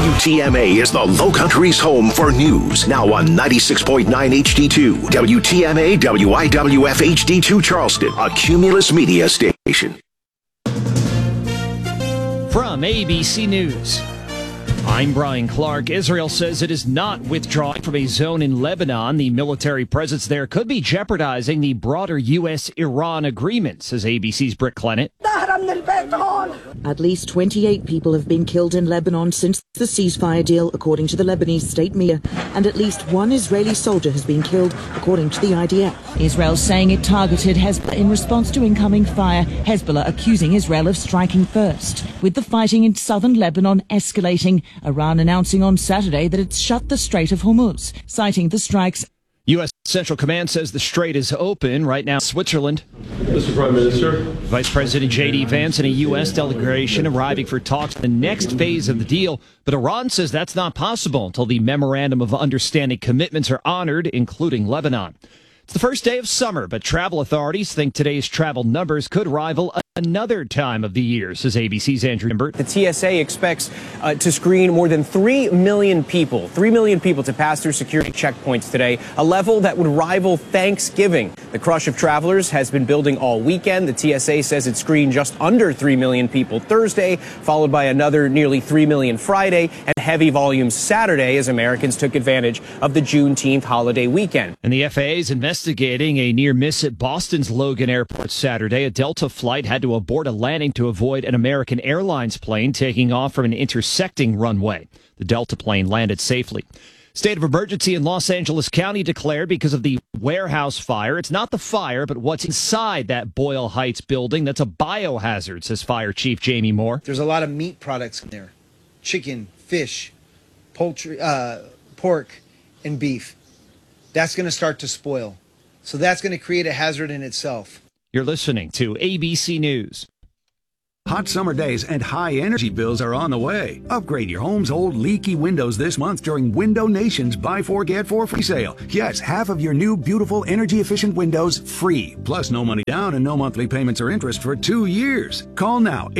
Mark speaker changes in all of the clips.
Speaker 1: WTMA is the Low Country's home for news. Now on 96.9 HD2, WTMA WIWF HD2 Charleston, a Cumulus Media station.
Speaker 2: From ABC News, I'm Brian Clark. Israel says it is not withdrawing from a zone in Lebanon. The military presence there could be jeopardizing the broader U.S.-Iran agreement, says ABC's Britt Clennett.
Speaker 3: At least 28 people have been killed in Lebanon since the ceasefire deal, according to the Lebanese state media, and at least one Israeli soldier has been killed, according to the IDF. Israel saying it targeted Hezbollah in response to incoming fire, Hezbollah accusing Israel of striking first. With the fighting in southern Lebanon escalating, Iran announcing on Saturday that it's shut the Strait of Hormuz, citing the strikes.
Speaker 2: U.S. Central Command says the strait is open right now. Switzerland.
Speaker 4: Mr. Prime Minister.
Speaker 2: Vice President J.D. Vance and a U.S. delegation arriving for talks on the next phase of the deal. But Iran says that's not possible until the Memorandum of Understanding commitments are honored, including Lebanon. It's the first day of summer, but travel authorities think today's travel numbers could rival another time of the year, says ABC's Andrew Imbert.
Speaker 5: The TSA expects to screen more than 3 million people to pass through security checkpoints today, a level that would rival Thanksgiving. The crush of travelers has been building all weekend. The TSA says it screened just under 3 million people Thursday, followed by another nearly 3 million Friday, and heavy volumes Saturday as Americans took advantage of the Juneteenth holiday weekend.
Speaker 2: And the FAA is investigating a near miss at Boston's Logan Airport Saturday. A Delta flight had to abort a landing to avoid an American Airlines plane taking off from an intersecting runway. The Delta plane landed safely. State of emergency in Los Angeles County declared because of the warehouse fire. It's not the fire, but what's inside that Boyle Heights building that's a biohazard, says Fire Chief Jamie Moore.
Speaker 6: There's a lot of meat products in there. Chicken, fish, poultry, pork, and beef. That's going to start to spoil. So that's going to create a hazard in itself.
Speaker 2: You're listening to ABC News.
Speaker 7: Hot summer days and high energy bills are on the way. Upgrade your home's old leaky windows this month during Window Nation's Buy 4 Get 4 free sale. Yes, half of your new beautiful energy efficient windows free. Plus no money down and no monthly payments or interest for 2 years. Call now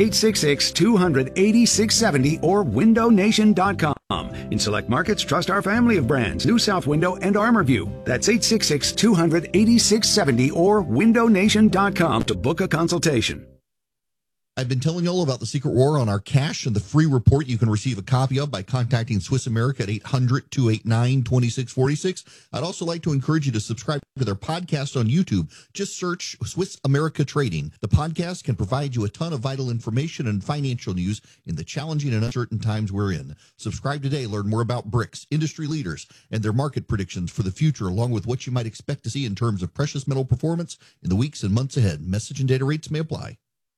Speaker 7: 866-200-8670 or windownation.com. In select markets, trust our family of brands, New South Window and ArmorView. That's 866-200-8670 or windownation.com to book a consultation.
Speaker 8: I've been telling you all about the Secret War on our cash and the free report you can receive a copy of by contacting Swiss America at 800-289-2646. I'd also like to encourage you to subscribe to their podcast on YouTube. Just search Swiss America Trading. The podcast can provide you a ton of vital information and financial news in the challenging and uncertain times we're in. Subscribe today. Learn more about BRICS, industry leaders, and their market predictions for the future, along with what you might expect to see in terms of precious metal performance in the weeks and months ahead. Message and data rates may apply.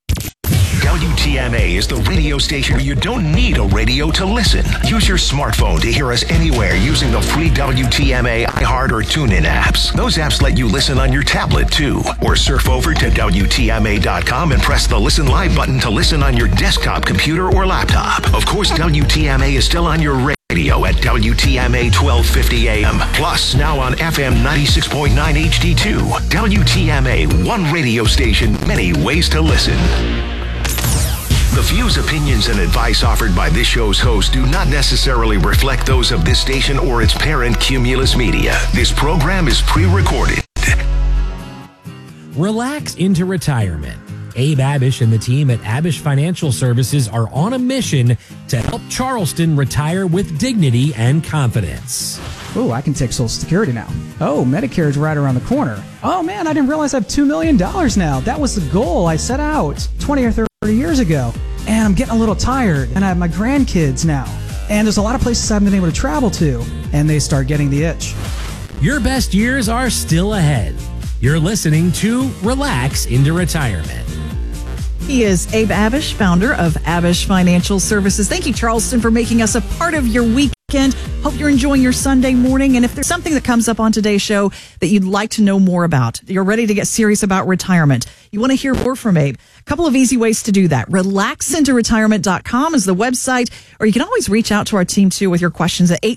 Speaker 1: WTMA is the radio station where you don't need a radio to listen. Use your smartphone to hear us anywhere using the free WTMA iHeart or TuneIn apps. Those apps let you listen on your tablet, too. Or surf over to WTMA.com and press the Listen Live button to listen on your desktop computer or laptop. Of course, WTMA is still on your radio at WTMA 1250 AM. Plus, now on FM 96.9 HD2. WTMA, one radio station, many ways to listen. The views, opinions, and advice offered by this show's host do not necessarily reflect those of this station or its parent, Cumulus Media. This program is pre-recorded.
Speaker 9: Relax into retirement. Abe Abish and the team at Abish Financial Services are on a mission to help Charleston retire with dignity and confidence.
Speaker 10: Oh, I can take Social Security now. Oh, Medicare is right around the corner. Oh man, I didn't realize I have $2 million now. That was the goal I set out 20 or 30 years ago. And I'm getting a little tired, and I have my grandkids now. And there's a lot of places I haven't been able to travel to, and they start getting the itch.
Speaker 9: Your best years are still ahead. You're listening to Relax into Retirement.
Speaker 11: He is Abe Abish, founder of Abish Financial Services. Thank you, Charleston, for making us a part of your weekend. Hope you're enjoying your Sunday morning. And if there's something that comes up on today's show that you'd like to know more about, you're ready to get serious about retirement, you want to hear more from Abe, a couple of easy ways to do that. Relaxintoretirement.com is the website, or you can always reach out to our team, too, with your questions at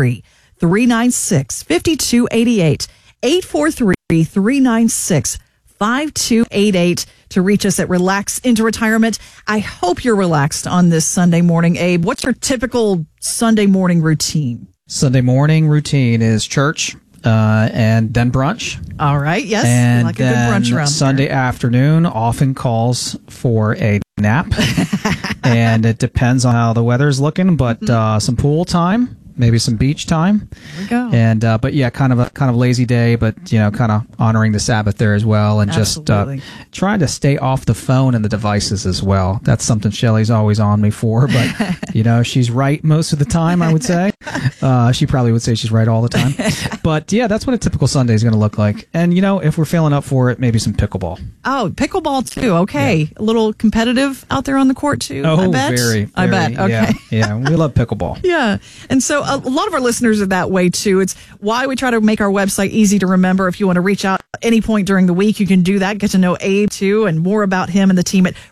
Speaker 11: 843-396-5288. 843-396-5288. 888-866-5288 to reach us at Relax into Retirement. I hope you're relaxed on this Sunday morning. Abe, what's your typical Sunday morning routine?
Speaker 10: Sunday morning routine is church and then brunch.
Speaker 11: All right, yes.
Speaker 10: And
Speaker 11: like a good brunch around
Speaker 10: Sunday afternoon often calls for a nap. And it depends on how the weather's looking, but some pool time. Maybe some beach time.
Speaker 11: There we go.
Speaker 10: And but yeah, kind of lazy day, but kind of honoring the Sabbath there as well, and
Speaker 11: Absolutely.
Speaker 10: just trying to stay off the phone and the devices as well. That's something Shelley's always on me for, but she's right most of the time, I would say. She probably would say she's right all the time. But yeah, that's what a typical Sunday is going to look like. And if we're feeling up for it, maybe some pickleball.
Speaker 11: Oh, pickleball too. Okay.
Speaker 10: Yeah.
Speaker 11: A little competitive out there on the court too,
Speaker 10: Oh,
Speaker 11: I bet.
Speaker 10: very.
Speaker 11: I bet. Okay.
Speaker 10: Yeah, we love pickleball.
Speaker 11: Yeah. And so a lot of our listeners are that way too. It's why we try to make our website easy to remember. If you want to reach out at any point during the week, you can do that. Get to know Abe too and more about him and the team at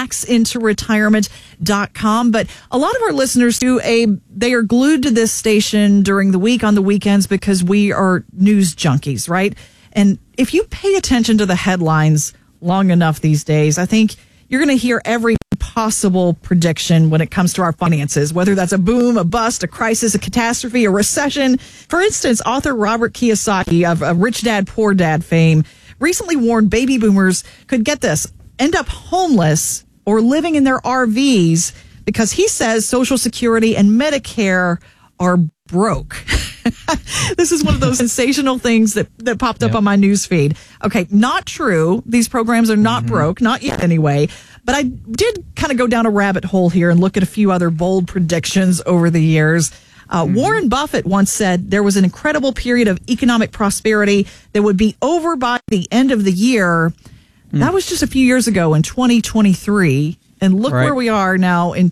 Speaker 11: relaxintoretirement.com. But a lot of our listeners too, Abe, they are glued to this station during the week on the weekends because we are news junkies, right? And if you pay attention to the headlines long enough these days, I think you're going to hear every possible prediction when it comes to our finances, whether that's a boom, a bust, a crisis, a catastrophe, a recession. For instance, author Robert Kiyosaki of Rich Dad, Poor Dad fame recently warned baby boomers could, get this, end up homeless or living in their RVs because he says Social Security and Medicare are broke. This is one of those sensational things that popped up on my news feed. Okay, not true. These programs are not broke, not yet anyway. But I did kind of go down a rabbit hole here and look at a few other bold predictions over the years. Warren Buffett once said there was an incredible period of economic prosperity that would be over by the end of the year. That was just a few years ago in 2023. And look where we are now in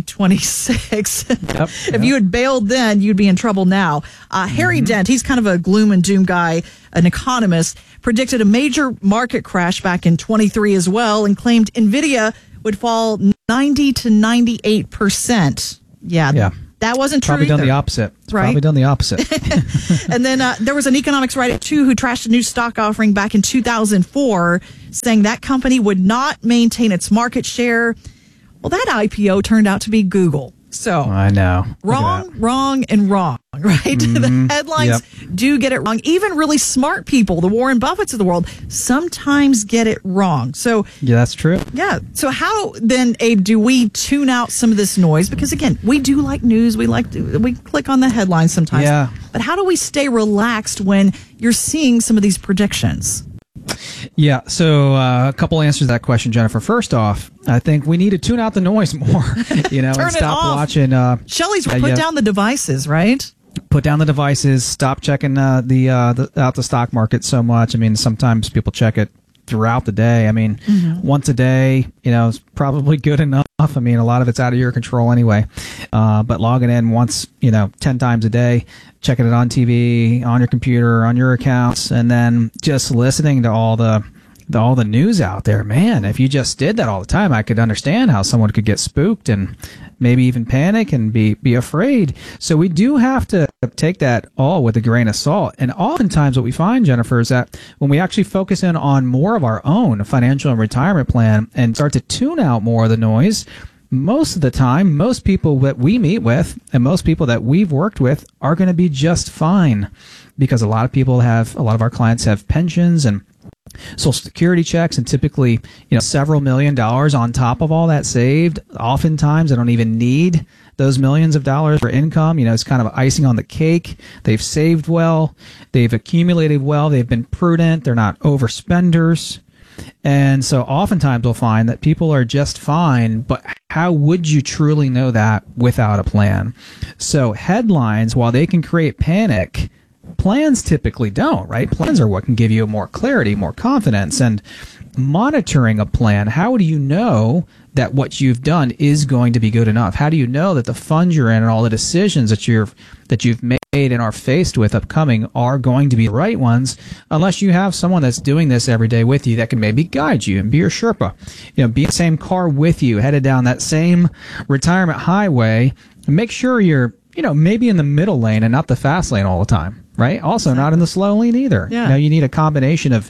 Speaker 11: 2026. If you had bailed then, you'd be in trouble now. Harry Dent, he's kind of a gloom and doom guy, an economist, predicted a major market crash back in 23 as well and claimed NVIDIA would fall 90 to 98%. Yeah. That wasn't true
Speaker 10: Probably
Speaker 11: either.
Speaker 10: done the opposite. It's
Speaker 11: Right?
Speaker 10: Probably done the opposite.
Speaker 11: And then there was an economics writer, too, who trashed a new stock offering back in 2004, saying that company would not maintain its market share. Well, that IPO turned out to be Google. So
Speaker 10: I know.
Speaker 11: wrong, and wrong, right? The headlines do get it wrong. Even really smart people, the Warren Buffetts of the world, sometimes get it wrong. So
Speaker 10: Yeah, that's true.
Speaker 11: yeah. So how then, Abe, do we tune out some of this noise? Because again, we do like news. We click on the headlines sometimes.
Speaker 10: Yeah.
Speaker 11: But how do we stay relaxed when you're seeing some of these predictions?
Speaker 10: Yeah, so a couple answers to that question, Jennifer. First off, I think we need to tune out the noise more, and
Speaker 11: Turn it
Speaker 10: stop
Speaker 11: off.
Speaker 10: watching.
Speaker 11: Shelley's put down the devices, right?
Speaker 10: Put down the devices. Stop checking the stock market so much. I mean, sometimes people check it throughout the day. I mean, once a day, is probably good enough. I mean, a lot of it's out of your control anyway. But logging in once, 10 times a day, checking it on TV, on your computer, on your accounts, and then just listening to all the news out there. Man, if you just did that all the time, I could understand how someone could get spooked and maybe even panic and be afraid. So we do have to take that all with a grain of salt. And oftentimes what we find, Jennifer, is that when we actually focus in on more of our own financial and retirement plan and start to tune out more of the noise, most of the time, most people that we meet with and most people that we've worked with are going to be just fine, because a lot of our clients have pensions and Social Security checks, and typically, several $1 million on top of all that saved. Oftentimes, they don't even need those millions of dollars for income. It's kind of icing on the cake. They've saved well. They've accumulated well. They've been prudent. They're not overspenders. And so oftentimes we'll find that people are just fine, but how would you truly know that without a plan? So headlines, while they can create panic, plans typically don't, right? Plans are what can give you more clarity, more confidence, and monitoring a plan. How do you know that what you've done is going to be good enough? How do you know that the funds you're in and all the decisions that you've made and are faced with upcoming are going to be the right ones, unless you have someone that's doing this every day with you that can maybe guide you and be your Sherpa, be in the same car with you, headed down that same retirement highway, and make sure you're, maybe in the middle lane and not the fast lane all the time, right? Also not in the slow lane either.
Speaker 11: Yeah.
Speaker 10: You need a combination of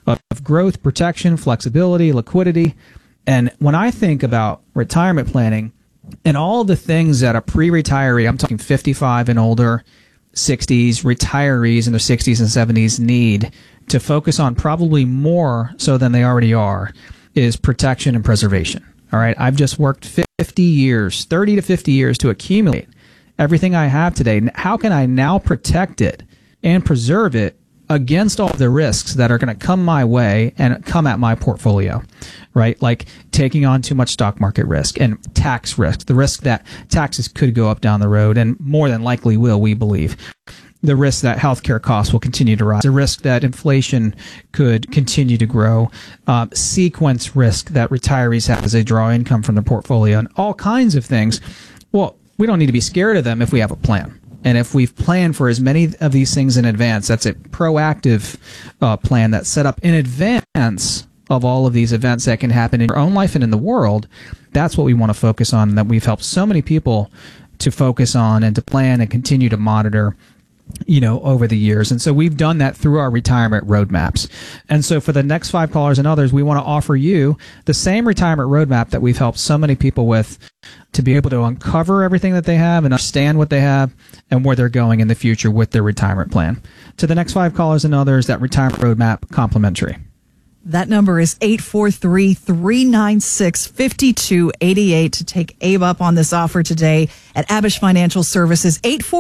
Speaker 10: of growth, protection, flexibility, liquidity. And when I think about retirement planning and all the things that a pre-retiree, I'm talking 55 and older, 60s, retirees in their 60s and 70s need to focus on probably more so than they already are, is protection and preservation. All right. I've just worked 50 years, 30 to 50 years to accumulate everything I have today. How can I now protect it and preserve it against all the risks that are going to come my way and come at my portfolio, right? Like taking on too much stock market risk and tax risk, the risk that taxes could go up down the road and more than likely will, we believe. The risk that healthcare costs will continue to rise, the risk that inflation could continue to grow, sequence risk that retirees have as they draw income from their portfolio, and all kinds of things. Well, we don't need to be scared of them if we have a plan. And if we've planned for as many of these things in advance, that's a proactive plan that's set up in advance of all of these events that can happen in your own life and in the world. That's what we want to focus on, and that we've helped so many people to focus on and to plan and continue to monitor, over the years. And so we've done that through our retirement roadmaps. And so for the next 5 callers and others, we want to offer you the same retirement roadmap that we've helped so many people with, to be able to uncover everything that they have and understand what they have and where they're going in the future with their retirement plan. To the next 5 callers and others, that retirement roadmap complimentary.
Speaker 11: That number is 843-396-5288 to take Abe up on this offer today at Abish Financial Services,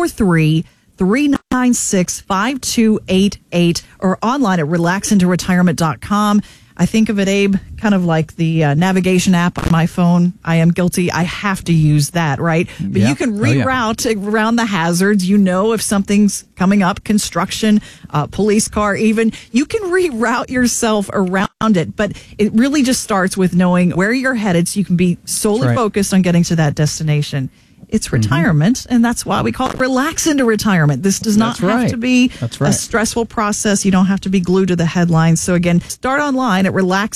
Speaker 11: 843-396-5288, or online at relaxintoretirement.com. I think of it, Abe, kind of like the navigation app on my phone. I am guilty. I have to use that, right? But you can reroute around the hazards. If something's coming up, construction, police car even. You can reroute yourself around it. But it really just starts with knowing where you're headed so you can be solely focused on getting to that destination. It's retirement, and that's why we call it Relax into Retirement. This does not have to be a stressful process. You don't have to be glued to the headlines. So again, start online at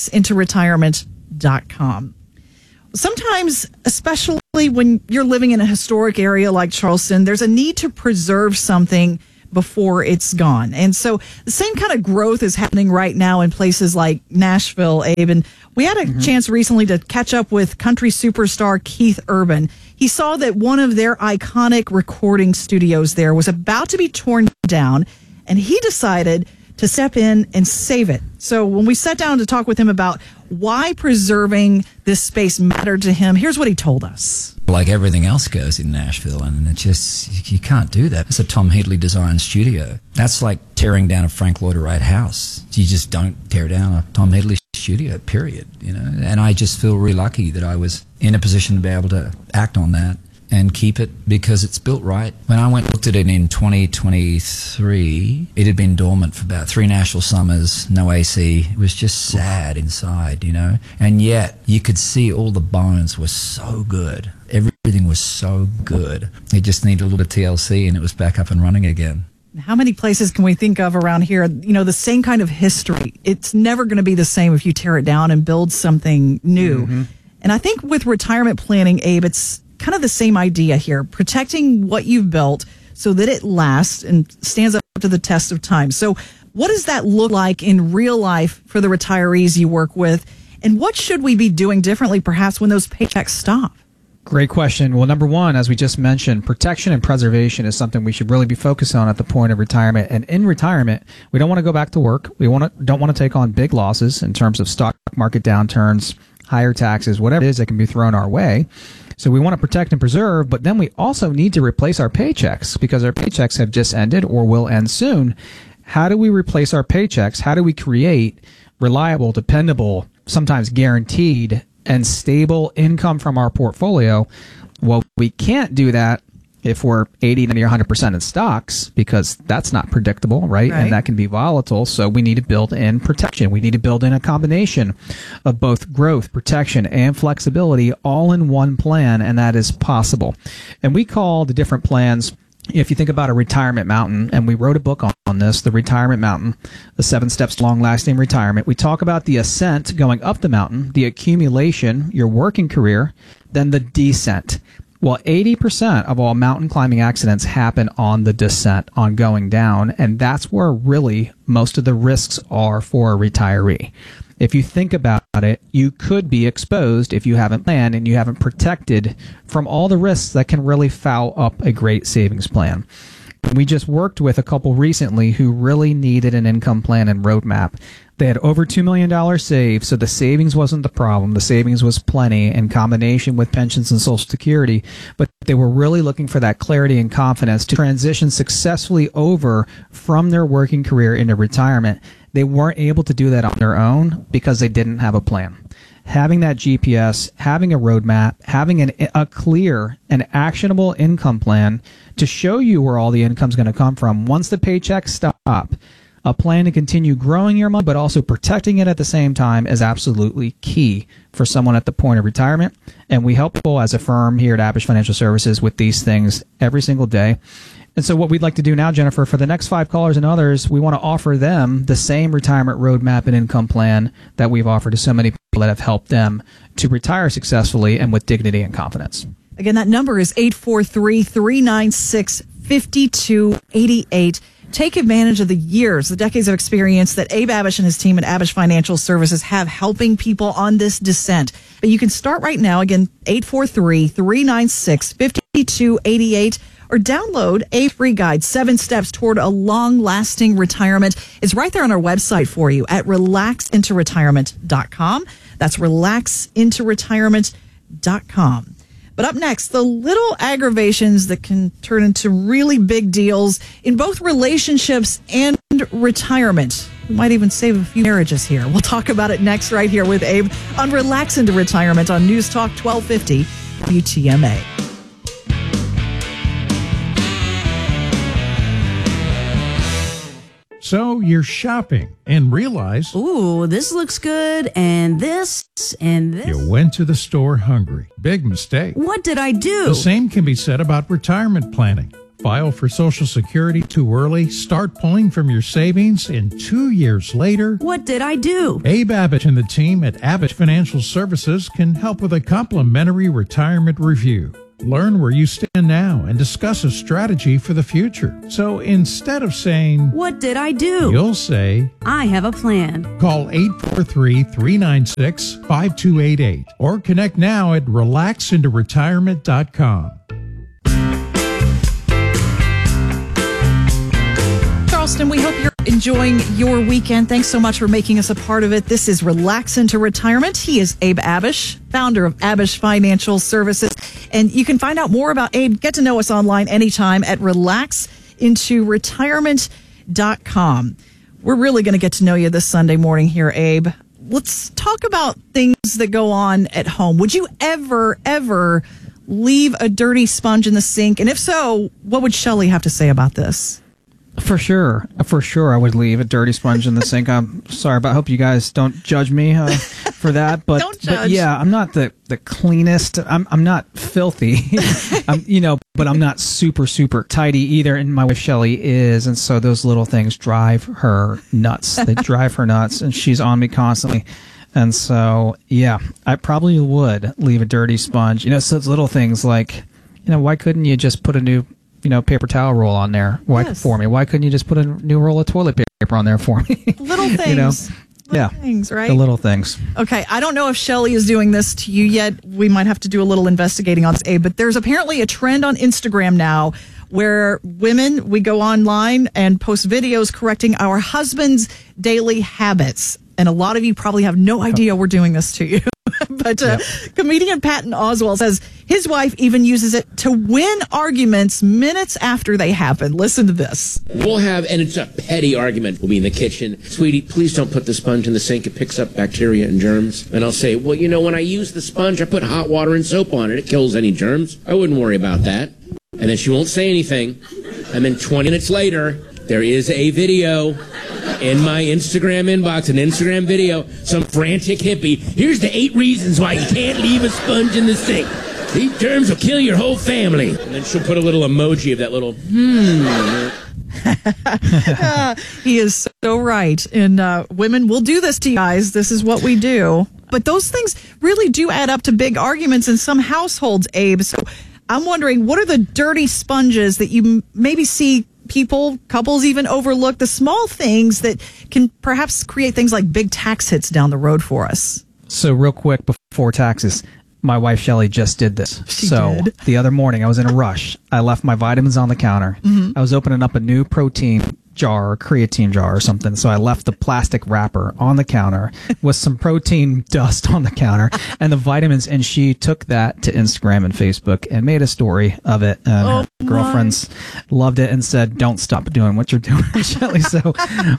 Speaker 11: relaxintoretirement.com. Sometimes, especially when you're living in a historic area like Charleston, there's a need to preserve something before it's gone. And so the same kind of growth is happening right now in places like Nashville, Abe. And we had a chance recently to catch up with country superstar Keith Urban. He saw that one of their iconic recording studios there was about to be torn down, and he decided to step in and save it. So when we sat down to talk with him about why preserving this space mattered to him, here's what he told us.
Speaker 4: Like everything else goes in Nashville, and it's just, you can't do that. It's a Tom Headley designed studio. That's like tearing down a Frank Lloyd Wright house. You just don't tear down a Tom Headley studio, period. And I just feel really lucky that I was in a position to be able to act on that and keep it because it's built right. When I went and looked at it in 2023, it had been dormant for about 3 Nashville summers, no AC. It was just sad inside, and yet you could see all the bones were so good. Everything was so good. It just needed a little bit of TLC and it was back up and running again.
Speaker 11: How many places can we think of around here? The same kind of history. It's never going to be the same if you tear it down and build something new. Mm-hmm. And I think with retirement planning, Abe, it's kind of the same idea here. Protecting what you've built so that it lasts and stands up to the test of time. So what does that look like in real life for the retirees you work with? And what should we be doing differently perhaps when those paychecks stop?
Speaker 10: Great question. Well, number one, as we just mentioned, protection and preservation is something we should really be focused on at the point of retirement. And in retirement, we don't want to go back to work. We don't want to take on big losses in terms of stock market downturns, higher taxes, whatever it is that can be thrown our way. So we want to protect and preserve, but then we also need to replace our paychecks because our paychecks have just ended or will end soon. How do we replace our paychecks? How do we create reliable, dependable, sometimes guaranteed and stable income from our portfolio? Well, we can't do that if we're 80, 90, or 100% in stocks because that's not predictable, right? And that can be volatile. So we need to build in protection. We need to build in a combination of both growth, protection, and flexibility all in one plan, and that is possible. And we call the different plans, if you think about a retirement mountain, and we wrote a book on this, The Retirement Mountain, The 7 Steps to Long-Lasting Retirement. We talk about the ascent, going up the mountain, the accumulation, your working career, then the descent. Well, 80% of all mountain climbing accidents happen on the descent, on going down, and that's where really most of the risks are for a retiree. If you think about it, you could be exposed if you haven't planned and you haven't protected from all the risks that can really foul up a great savings plan. We just worked with a couple recently who really needed an income plan and roadmap. They had over $2 million saved, so the savings wasn't the problem. The savings was plenty in combination with pensions and Social Security, but they were really looking for that clarity and confidence to transition successfully over from their working career into retirement. They weren't able to do that on their own because they didn't have a plan. Having that GPS, having a roadmap, having a clear and actionable income plan to show you where all the income's going to come from once the paychecks stop. A plan to continue growing your money, but also protecting it at the same time is absolutely key for someone at the point of retirement. And we help people as a firm here at Abish Financial Services with these things every single day. And so what we'd like to do now, Jennifer, for the next 5 callers and others, we want to offer them the same retirement roadmap and income plan that we've offered to so many people that have helped them to retire successfully and with dignity and confidence.
Speaker 11: Again, that number is 843-396-5288. Take advantage of the years, the decades of experience that Abe Abish and his team at Abish Financial Services have helping people on this descent. But you can start right now, again, 843-396-5288, or download a free guide, 7 Steps Toward a Long-Lasting Retirement. It's right there on our website for you at relaxintoretirement.com. That's relaxintoretirement.com. But up next, the little aggravations that can turn into really big deals in both relationships and retirement. We might even save a few marriages here. We'll talk about it next right here with Abe on Relax into Retirement on News Talk 1250 WTMA.
Speaker 12: So you're shopping and realize,
Speaker 13: ooh, this looks good, and this, and this.
Speaker 12: You went to the store hungry. Big mistake.
Speaker 13: What did I do?
Speaker 12: The same can be said about retirement planning. File for Social Security too early, start pulling from your savings, and 2 years later,
Speaker 13: what did I do?
Speaker 12: Abe Abish and the team at Abish Financial Services can help with a complimentary retirement review. Learn where you stand now and discuss a strategy for the future. So instead of saying,
Speaker 13: what did I do?
Speaker 12: You'll say,
Speaker 13: I have a plan.
Speaker 12: Call 843-396-5288 or connect now at relaxintoretirement.com.
Speaker 11: Charleston, we hope you're enjoying your weekend. Thanks so much for making us a part of it. This is Relax into Retirement. He is Abe Abish, founder of Abish Financial Services. And you can find out more about Abe, get to know us online anytime at relaxintoretirement.com. We're really going to get to know you this Sunday morning here, Abe. Let's talk about things that go on at home. Would you ever leave a dirty sponge in the sink? And if so, what would Shelley have to say about this?
Speaker 10: For sure, I would leave a dirty sponge in the sink. I'm sorry, but I hope you guys don't judge me for that. But,
Speaker 11: don't judge.
Speaker 10: But yeah, I'm not the cleanest. I'm not filthy, but I'm not super tidy either. And my wife Shelley is, and so those little things drive her nuts. They drive her nuts, and she's on me constantly. And so, yeah, I probably would leave a dirty sponge. So it's little things like, why couldn't you just put a new paper towel roll on there for me? Why couldn't you just put a new roll of toilet paper on there for me?
Speaker 11: Little things. Little things, right?
Speaker 10: The little things.
Speaker 11: Okay, I don't know if Shelley is doing this to you yet. We might have to do a little investigating on this, Abe, but there's apparently a trend on Instagram now where women, we go online and post videos correcting our husband's daily habits. And a lot of you probably have no idea we're doing this to you. But comedian Patton Oswalt says his wife even uses it to win arguments minutes after they happen. Listen to this.
Speaker 14: We'll have, and it's a petty argument. We'll be in the kitchen. Sweetie, please don't put the sponge in the sink. It picks up bacteria and germs. And I'll say, well, when I use the sponge, I put hot water and soap on it. It kills any germs. I wouldn't worry about that. And then she won't say anything. And then 20 minutes later, there is a video in my Instagram inbox, an Instagram video, some frantic hippie. Here's the 8 reasons why you can't leave a sponge in the sink. These germs will kill your whole family. And then she'll put a little emoji of that little,
Speaker 11: He is so right. And women will do this to you guys. This is what we do. But those things really do add up to big arguments in some households, Abe. So I'm wondering, what are the dirty sponges that you maybe see couples even overlook, the small things that can perhaps create things like big tax hits down the road for us?
Speaker 10: So real quick before taxes, my wife Shelly just did this.
Speaker 11: She did.
Speaker 10: The other morning I was in a rush. I left my vitamins on the counter.
Speaker 11: Mm-hmm.
Speaker 10: I was opening up a new protein jar or creatine jar or something. So I left the plastic wrapper on the counter with some protein dust on the counter and the vitamins. And she took that to Instagram and Facebook and made a story of it. And her girlfriends loved it and said, "Don't stop doing what you're doing, Shelly." So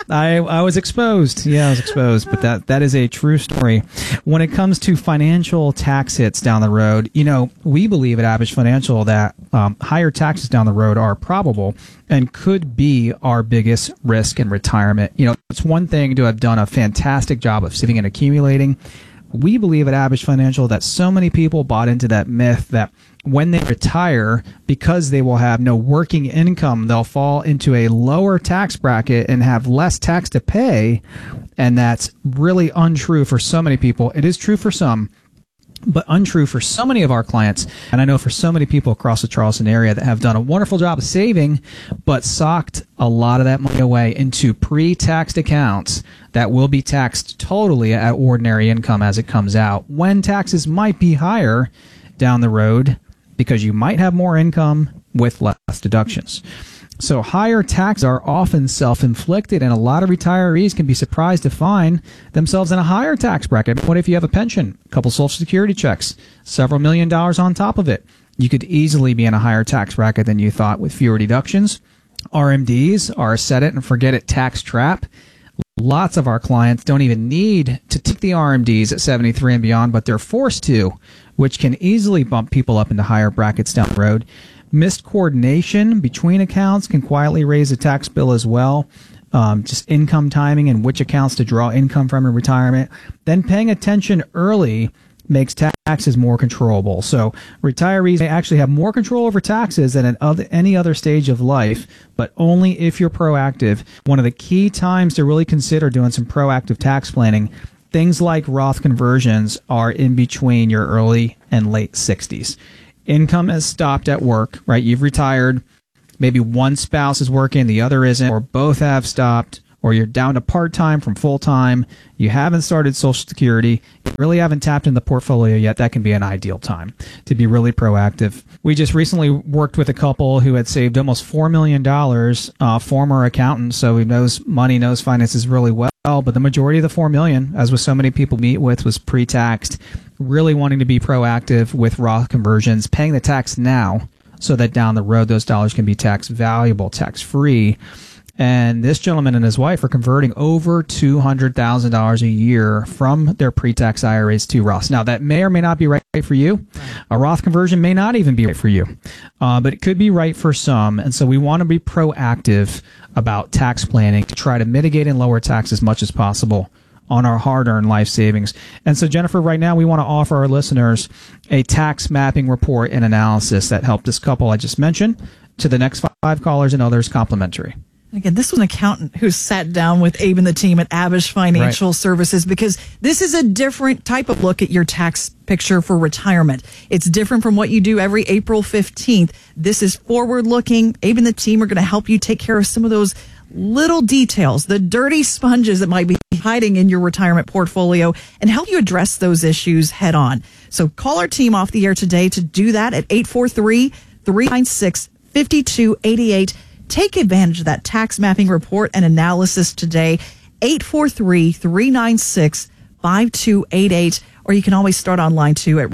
Speaker 10: I was exposed. Yeah, I was exposed. But that is a true story. When it comes to financial tax hits down the road, we believe at Abish Financial that higher taxes down the road are probable and could be our biggest risk in retirement. It's one thing to have done a fantastic job of saving and accumulating. We believe at Abish Financial that so many people bought into that myth that when they retire, because they will have no working income, they'll fall into a lower tax bracket and have less tax to pay. And that's really untrue for so many people. It is true for some, but untrue for so many of our clients. And I know for so many people across the Charleston area that have done a wonderful job of saving, but socked a lot of that money away into pre-taxed accounts that will be taxed totally at ordinary income as it comes out, when taxes might be higher down the road because you might have more income with less deductions. So higher taxes are often self-inflicted, and a lot of retirees can be surprised to find themselves in a higher tax bracket. What if you have a pension, a couple Social Security checks, several $1 million on top of it? You could easily be in a higher tax bracket than you thought with fewer deductions. RMDs are a set-it-and-forget-it tax trap. Lots of our clients don't even need to take the RMDs at 73 and beyond, but they're forced to, which can easily bump people up into higher brackets down the road. Missed coordination between accounts can quietly raise a tax bill as well. Just income timing and which accounts to draw income from in retirement. Then paying attention early makes taxes more controllable. So retirees may actually have more control over taxes than at any other stage of life, but only if you're proactive. One of the key times to really consider doing some proactive tax planning, things like Roth conversions, are in between your early and late 60s. Income has stopped at work, right? You've retired. Maybe one spouse is working, the other isn't, or both have stopped, or you're down to part-time from full-time. You haven't started Social Security. You really haven't tapped in the portfolio yet. That can be an ideal time to be really proactive. We just recently worked with a couple who had saved almost $4 million, former accountant, so he knows money, knows finances really well. But the majority of the $4 million, as with so many people meet with, was pre-taxed. Really wanting to be proactive with Roth conversions, paying the tax now so that down the road those dollars can be tax valuable, tax free. And this gentleman and his wife are converting over $200,000 a year from their pre-tax IRAs to Roths. Now, that may or may not be right for you. A Roth conversion may not even be right for you, but it could be right for some. And so we want to be proactive about tax planning to try to mitigate and lower tax as much as possible on our hard-earned life savings. And so, Jennifer, right now we want to offer our listeners a tax mapping report and analysis that helped this couple I just mentioned to the next 5 callers and others complimentary.
Speaker 11: Again, this was an accountant who sat down with Abe and the team at Abish Financial Services, because this is a different type of look at your tax picture for retirement. It's different from what you do every April 15th. This is forward-looking. Abe and the team are going to help you take care of some of those little details, the dirty sponges that might be hiding in your retirement portfolio, and help you address those issues head on. So call our team off the air today to do that at 843-396-5288. Take advantage of that tax mapping report and analysis today, 843-396-5288. Or you can always start online too at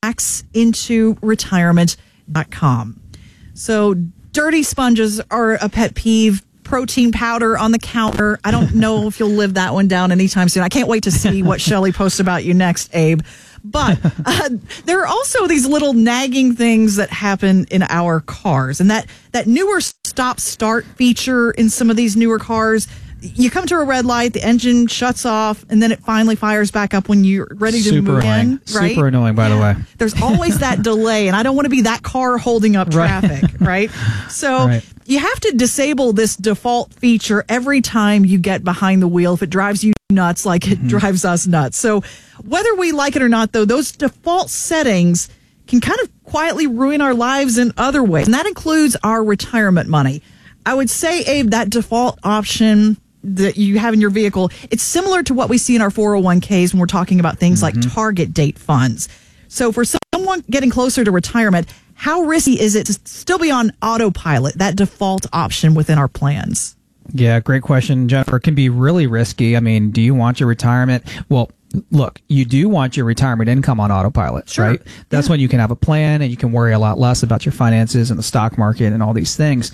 Speaker 11: relaxintoretirement.com. So dirty sponges are a pet peeve. Protein powder on the counter. I don't know if you'll live that one down anytime soon. I can't wait to see what Shelly posts about you next, Abe. But there are also these little nagging things that happen in our cars. And that newer stop-start feature in some of these newer cars, you come to a red light, the engine shuts off, and then it finally fires back up when you're ready to move in. Right?
Speaker 10: Super annoying, by the way.
Speaker 11: There's always that delay, and I don't want to be that car holding up traffic, right? So you have to disable this default feature every time you get behind the wheel if it drives you nuts like it drives us nuts. So whether we like it or not, though, those default settings can kind of quietly ruin our lives in other ways. And that includes our retirement money. I would say, Abe, that default option that you have in your vehicle, it's similar to what we see in our 401ks when we're talking about things like target date funds. So for someone getting closer to retirement, how risky is it to still be on autopilot, that default option within our plans?
Speaker 10: Yeah, great question, Jennifer. It can be really risky. I mean, do you want your retirement? Well, look, you do want your retirement income on autopilot, right? That's when you can have a plan and you can worry a lot less about your finances and the stock market and all these things.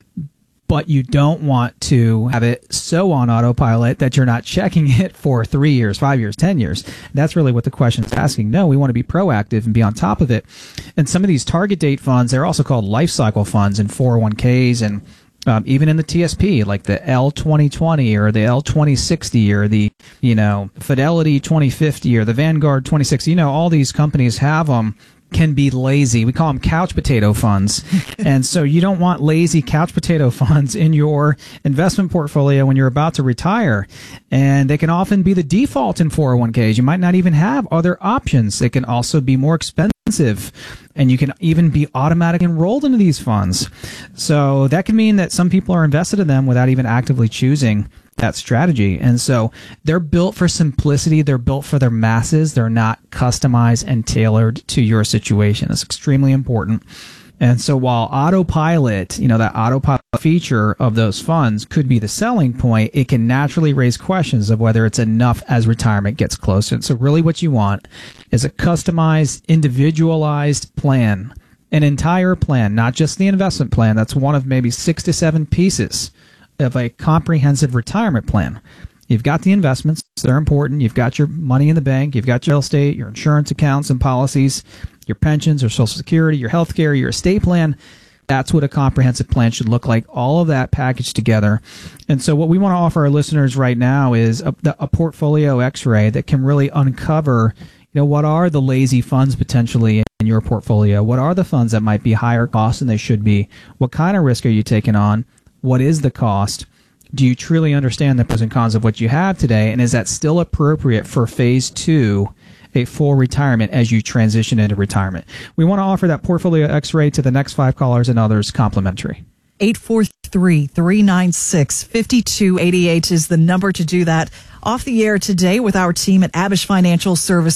Speaker 10: But you don't want to have it so on autopilot that you're not checking it for 3 years, 5 years, 10 years. That's really what the question is asking. No, we want to be proactive and be on top of it. And some of these target date funds, they're also called life cycle funds in 401ks and even in the TSP, like the L2020 or the L2060 or the, Fidelity 2050 or the Vanguard 2060. All these companies have them. Can be lazy. We call them couch potato funds. And so you don't want lazy couch potato funds in your investment portfolio when you're about to retire. And they can often be the default in 401ks. You might not even have other options. They can also be more expensive. And you can even be automatically enrolled into these funds. So that can mean that some people are invested in them without even actively choosing that strategy. And so they're built for simplicity. They're built for their masses. They're not customized and tailored to your situation. It's extremely important. And so while autopilot, that autopilot feature of those funds could be the selling point, it can naturally raise questions of whether it's enough as retirement gets closer. And so really what you want is a customized, individualized plan, an entire plan, not just the investment plan. That's one of maybe 6 to 7 pieces of a comprehensive retirement plan. You've got the investments, they're important. You've got your money in the bank. You've got your real estate, your insurance accounts and policies, your pensions or Social Security, your health care, your estate plan. That's what a comprehensive plan should look like, all of that packaged together. And so what we want to offer our listeners right now is a portfolio x-ray that can really uncover, what are the lazy funds potentially in your portfolio? What are the funds that might be higher cost than they should be? What kind of risk are you taking on? What is the cost? Do you truly understand the pros and cons of what you have today? And is that still appropriate for phase 2, a full retirement as you transition into retirement? We want to offer that portfolio x-ray to the next 5 callers and others complimentary.
Speaker 11: 843-396-5288 is the number to do that. Off the air today with our team at Abish Financial Services.